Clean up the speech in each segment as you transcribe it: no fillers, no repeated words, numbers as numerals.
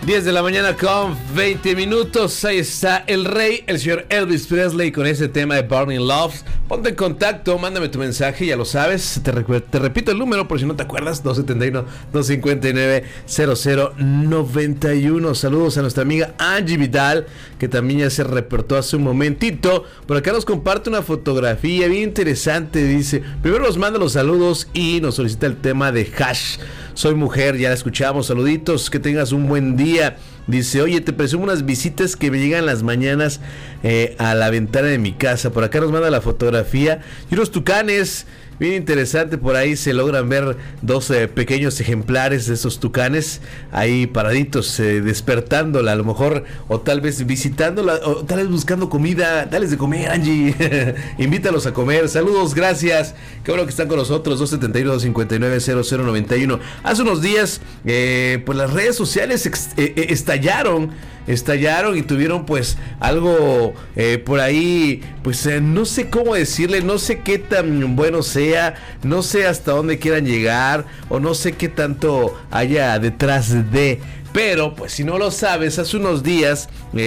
10 de la mañana con 20 minutos. Ahí está el rey, el señor Elvis Presley, con ese tema de Burning Love. Ponte en contacto, mándame tu mensaje, ya lo sabes. Te repito el número por si no te acuerdas: 271-259-0091. Saludos a nuestra amiga Angie Vidal, que también ya se reportó hace un momentito. Por acá nos comparte una fotografía bien interesante. Dice: primero nos manda los saludos y nos solicita el tema de Hash. Soy mujer, ya la escuchamos. Saluditos, que tengas un buen día. Dice: oye, te presumo unas visitas que me llegan las mañanas a la ventana de mi casa. Por acá nos manda la fotografía y unos tucanes. Bien interesante, por ahí se logran ver dos pequeños ejemplares de esos tucanes ahí paraditos, despertándola a lo mejor, o tal vez visitándola, o tal vez buscando comida. Dales de comer, Angie. Invítalos a comer. Saludos, gracias. Qué bueno que están con nosotros. 271-259-0091. Hace unos días, pues las redes sociales estallaron y tuvieron pues algo por ahí, pues no sé cómo decirle, no sé qué tan bueno sea, no sé hasta dónde quieran llegar, o no sé qué tanto haya detrás de. Pero, pues si no lo sabes, hace unos días,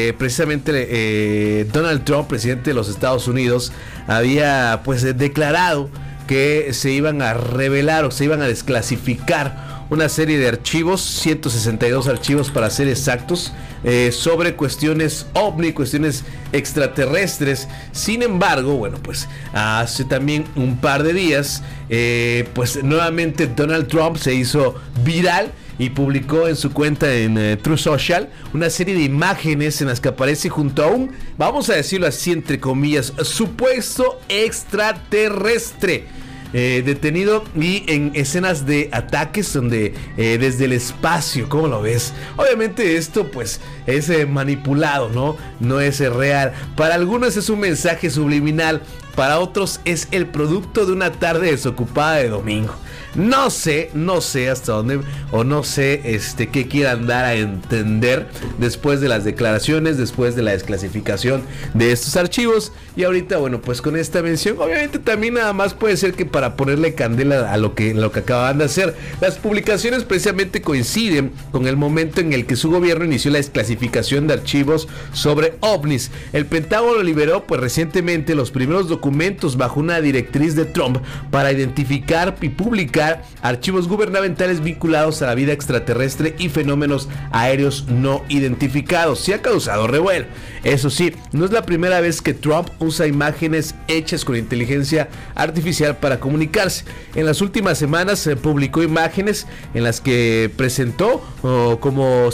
precisamente Donald Trump, presidente de los Estados Unidos, había pues declarado que se iban a revelar o se iban a desclasificar una serie de archivos, 162 archivos para ser exactos, sobre cuestiones ovni, cuestiones extraterrestres. Sin embargo, bueno, pues hace también un par de días, pues nuevamente Donald Trump se hizo viral y publicó en su cuenta en Truth Social una serie de imágenes en las que aparece junto a un, vamos a decirlo así entre comillas, supuesto extraterrestre detenido, y en escenas de ataques donde desde el espacio. ¿Cómo lo ves? Obviamente esto pues es manipulado, no es real. Para algunos es un mensaje subliminal, para otros es el producto de una tarde desocupada de domingo. No sé hasta dónde, o no sé qué quieran dar a entender después de las declaraciones, después de la desclasificación de estos archivos. Y ahorita, bueno, pues con esta mención, obviamente también nada más puede ser que para ponerle candela a lo que acaban de hacer. Las publicaciones precisamente coinciden con el momento en el que su gobierno inició la desclasificación de archivos sobre ovnis. El Pentágono liberó pues recientemente los primeros documentos bajo una directriz de Trump para identificar y publicar archivos gubernamentales vinculados a la vida extraterrestre y fenómenos aéreos no identificados. Sí ha causado revuelo. Eso sí, no es la primera vez que Trump usa imágenes hechas con inteligencia artificial para comunicarse. En las últimas semanas se publicó imágenes en las que presentó, como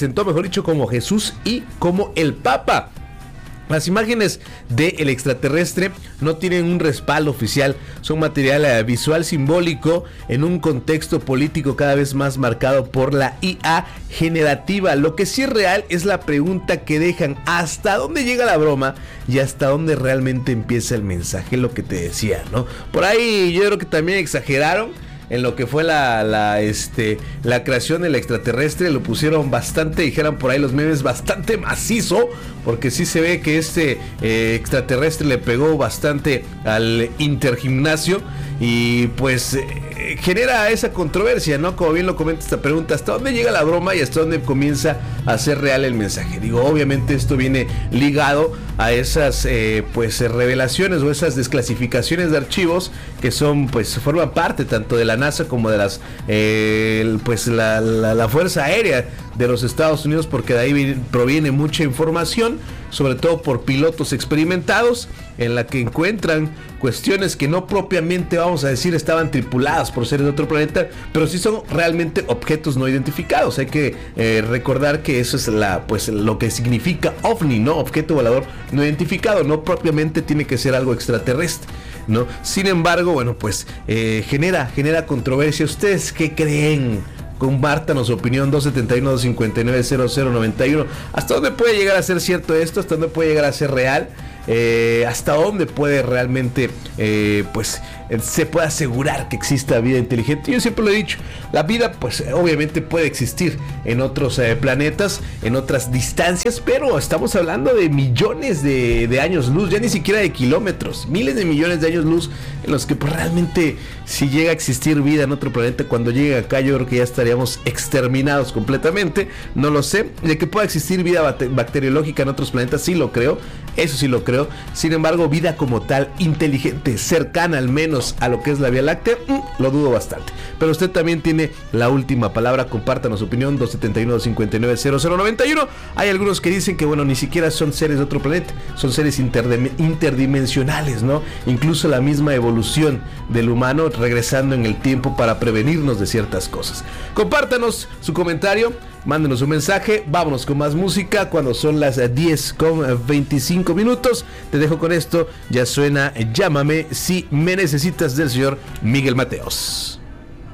Jesús y como el Papa. Las imágenes del extraterrestre no tienen un respaldo oficial, son material visual simbólico en un contexto político cada vez más marcado por la IA generativa. Lo que sí es real es la pregunta que dejan: ¿hasta dónde llega la broma y hasta dónde realmente empieza el mensaje? Lo que te decía, ¿no? Por ahí yo creo que también exageraron en lo que fue la creación del extraterrestre. Lo pusieron bastante, dijeran por ahí los memes, bastante macizo, porque sí se ve que extraterrestre le pegó bastante al intergimnasio, y pues genera esa controversia, ¿no? Como bien lo comenta esta pregunta: ¿hasta dónde llega la broma y hasta dónde comienza a ser real el mensaje? Digo, obviamente esto viene ligado a esas revelaciones o esas desclasificaciones de archivos que son, pues, forman parte tanto de la NASA como de las la Fuerza Aérea de los Estados Unidos, porque de ahí proviene mucha información, sobre todo por pilotos experimentados, en la que encuentran cuestiones que no propiamente, vamos a decir, estaban tripuladas por seres de otro planeta, pero sí son realmente objetos no identificados. Hay que recordar que eso es lo que significa OVNI, ¿no? Objeto volador no identificado. No propiamente tiene que ser algo extraterrestre, ¿no? Sin embargo, bueno, pues genera controversia. ¿Ustedes qué creen? Compártanos su opinión. 271-259-0091. ¿Hasta dónde puede llegar a ser cierto esto? ¿Hasta dónde puede llegar a ser real? hasta dónde puede realmente se puede asegurar que exista vida inteligente. Yo siempre lo he dicho, la vida pues obviamente puede existir en otros planetas, en otras distancias, pero estamos hablando de millones de años luz, ya ni siquiera de kilómetros, miles de millones de años luz, en los que pues realmente si llega a existir vida en otro planeta, cuando llegue acá yo creo que ya estaríamos exterminados completamente. No lo sé. De que pueda existir vida bacteriológica en otros planetas, sí lo creo, eso sí lo creo. Sin embargo, vida como tal, inteligente, cercana al menos a lo que es la Vía Láctea, lo dudo bastante. Pero usted también tiene la última palabra. Compártanos su opinión, 271-259-0091. Hay algunos que dicen que bueno, ni siquiera son seres de otro planeta, son seres interdimensionales, ¿no? Incluso la misma evolución del humano regresando en el tiempo para prevenirnos de ciertas cosas. Compártanos su comentario, mándenos un mensaje, vámonos con más música cuando son las 10:25. Te dejo con esto, ya suena Llámame si me necesitas, del señor Miguel Mateos.